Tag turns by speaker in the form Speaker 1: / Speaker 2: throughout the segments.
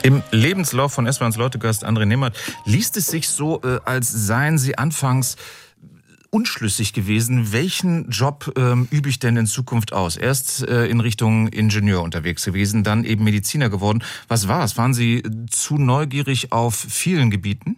Speaker 1: Im Lebenslauf von S-Bahns Leutegast André Nehmert liest es sich so, als seien Sie anfangs unschlüssig gewesen, welchen Job übe ich denn in Zukunft aus? Erst in Richtung Ingenieur unterwegs gewesen, dann eben Mediziner geworden. Was war es? Waren Sie zu neugierig auf vielen Gebieten?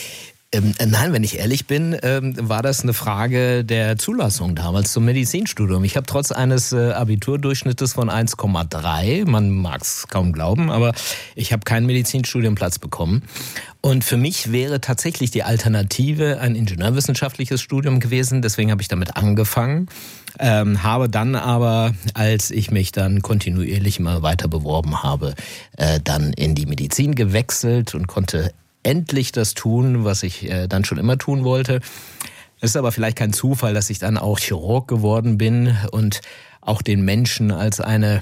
Speaker 2: Nein, wenn ich ehrlich bin, war das eine Frage der Zulassung damals zum Medizinstudium. Ich habe trotz eines Abiturdurchschnittes von 1,3, man mag es kaum glauben, aber ich habe keinen Medizinstudienplatz bekommen. Und für mich wäre tatsächlich die Alternative ein ingenieurwissenschaftliches Studium gewesen. Deswegen habe ich damit angefangen, habe dann aber, als ich mich dann kontinuierlich immer weiter beworben habe, dann in die Medizin gewechselt und konnte endlich das tun, was ich dann schon immer tun wollte. Es ist aber vielleicht kein Zufall, dass ich dann auch Chirurg geworden bin und auch den Menschen als eine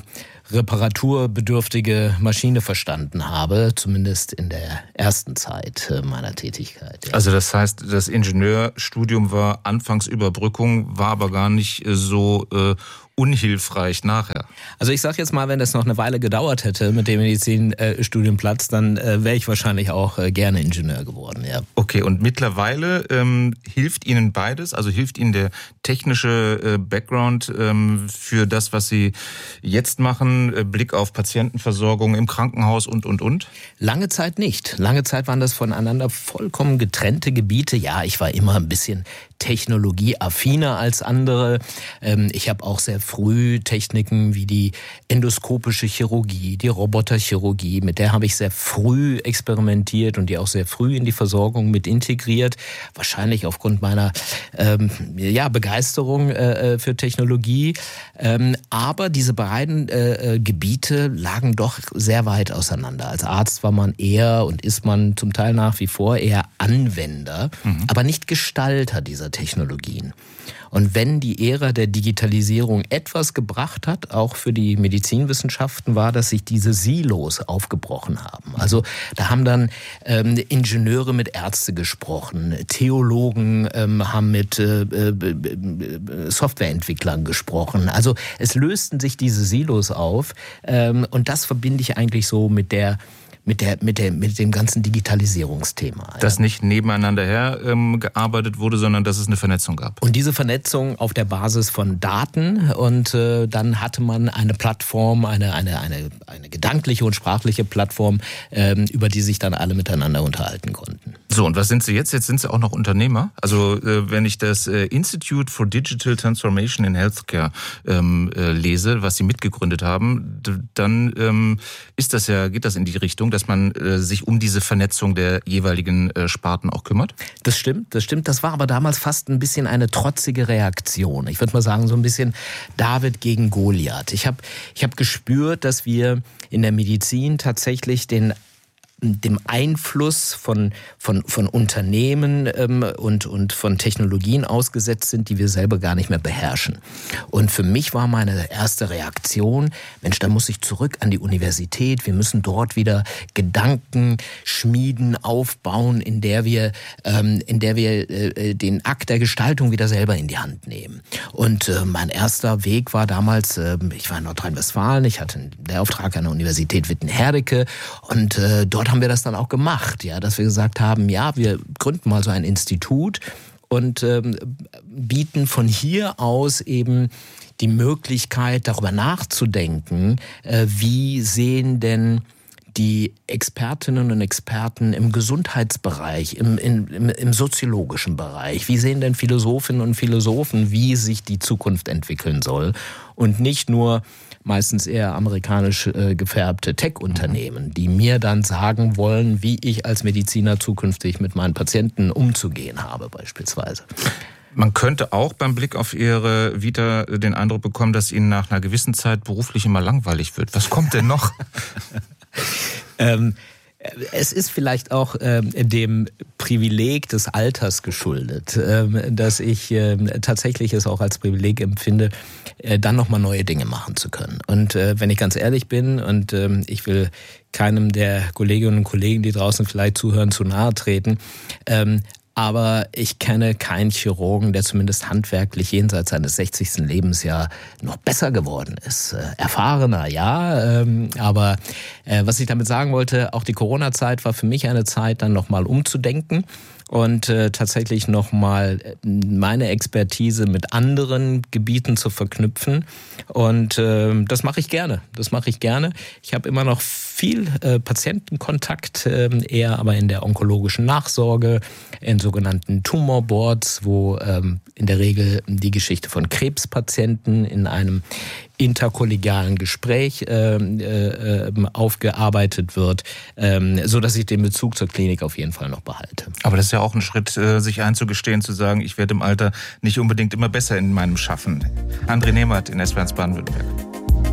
Speaker 2: reparaturbedürftige Maschine verstanden habe, zumindest in der ersten Zeit meiner Tätigkeit. Ja.
Speaker 1: Also das heißt, das Ingenieurstudium war anfangs Überbrückung, war aber gar nicht so unhilfreich nachher.
Speaker 2: Also ich sage jetzt mal, wenn das noch eine Weile gedauert hätte mit dem Medizinstudienplatz, dann wäre ich wahrscheinlich auch gerne Ingenieur geworden. Ja.
Speaker 1: Okay, und mittlerweile hilft Ihnen beides? Also hilft Ihnen der technische Background für das, was Sie jetzt machen, Blick auf Patientenversorgung im Krankenhaus und?
Speaker 2: Lange Zeit nicht. Lange Zeit waren das voneinander vollkommen getrennte Gebiete. Ja, ich war immer ein bisschen technologieaffiner als andere. Ich habe auch sehr früh Techniken wie die endoskopische Chirurgie, die Roboterchirurgie, mit der habe ich sehr früh experimentiert und die auch sehr früh in die Versorgung mit integriert. Wahrscheinlich aufgrund meiner Begeisterung für Technologie. Aber diese beiden Gebiete lagen doch sehr weit auseinander. Als Arzt war man eher und ist man zum Teil nach wie vor eher Anwender, aber nicht Gestalter dieser Technologien. Und wenn die Ära der Digitalisierung etwas gebracht hat, auch für die Medizinwissenschaften, war, dass sich diese Silos aufgebrochen haben. Also da haben dann Ingenieure mit Ärzte gesprochen, Theologen haben mit Softwareentwicklern gesprochen. Also es lösten sich diese Silos auf und das verbinde ich eigentlich so mit dem ganzen Digitalisierungsthema.
Speaker 1: Dass nicht nebeneinander her gearbeitet wurde, sondern dass es eine Vernetzung gab.
Speaker 2: Und diese Vernetzung auf der Basis von Daten und dann hatte man eine Plattform, eine gedankliche und sprachliche Plattform, über die sich dann alle miteinander unterhalten konnten.
Speaker 1: So, und was sind Sie jetzt? Jetzt sind Sie auch noch Unternehmer. Also wenn ich das Institute for Digital Transformation in Healthcare lese, was Sie mitgegründet haben, dann geht das in die Richtung, dass man sich um diese Vernetzung der jeweiligen Sparten auch kümmert?
Speaker 2: Das stimmt. Das war aber damals fast ein bisschen eine trotzige Reaktion. Ich würde mal sagen, so ein bisschen David gegen Goliath. Ich hab gespürt, dass wir in der Medizin tatsächlich dem Einfluss von Unternehmen und von Technologien ausgesetzt sind, die wir selber gar nicht mehr beherrschen. Und für mich war meine erste Reaktion, Mensch, da muss ich zurück an die Universität. Wir müssen dort wieder Gedanken schmieden, aufbauen, in der wir den Akt der Gestaltung wieder selber in die Hand nehmen. Und mein erster Weg war damals, ich war in Nordrhein-Westfalen, ich hatte den Lehrauftrag an der Universität Witten-Herdecke und dort haben wir das dann auch gemacht, ja, dass wir gesagt haben, ja, wir gründen mal so ein Institut und bieten von hier aus eben die Möglichkeit, darüber nachzudenken, wie sehen denn die Expertinnen und Experten im Gesundheitsbereich, im soziologischen Bereich, wie sehen denn Philosophinnen und Philosophen, wie sich die Zukunft entwickeln soll und nicht nur meistens eher amerikanisch gefärbte Tech-Unternehmen, die mir dann sagen wollen, wie ich als Mediziner zukünftig mit meinen Patienten umzugehen habe beispielsweise.
Speaker 1: Man könnte auch beim Blick auf Ihre Vita den Eindruck bekommen, dass Ihnen nach einer gewissen Zeit beruflich immer langweilig wird. Was kommt denn noch?
Speaker 2: Es ist vielleicht auch dem Privileg des Alters geschuldet, dass ich tatsächlich es auch als Privileg empfinde, dann nochmal neue Dinge machen zu können. Und wenn ich ganz ehrlich bin und ich will keinem der Kolleginnen und Kollegen, die draußen vielleicht zuhören, zu nahe treten, Aber ich kenne keinen Chirurgen, der zumindest handwerklich jenseits seines 60. Lebensjahr noch besser geworden ist. Erfahrener, ja, aber was ich damit sagen wollte, auch die Corona-Zeit war für mich eine Zeit, dann nochmal umzudenken und tatsächlich nochmal meine Expertise mit anderen Gebieten zu verknüpfen. Und das mache ich gerne. Ich habe immer noch viel Patientenkontakt, eher aber in der onkologischen Nachsorge, in sogenannten Tumorboards, wo in der Regel die Geschichte von Krebspatienten in einem interkollegialen Gespräch aufgearbeitet wird, so dass ich den Bezug zur Klinik auf jeden Fall noch behalte.
Speaker 1: Aber das ist ja auch ein Schritt, sich einzugestehen, zu sagen, ich werde im Alter nicht unbedingt immer besser in meinem Schaffen. André Nehmert in SWR1 Baden-Württemberg.